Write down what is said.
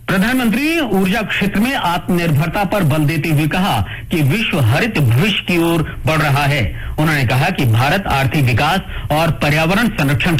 प्रधानमंत्री ने ऊर्जा क्षेत्र में आत्मनिर्भरता पर बल देते हुए कहा कि विश्व हरित भविष्य की ओर बढ़ रहा है। उन्होंने कहा कि भारत आर्थिक विकास और पर्यावरण संरक्षण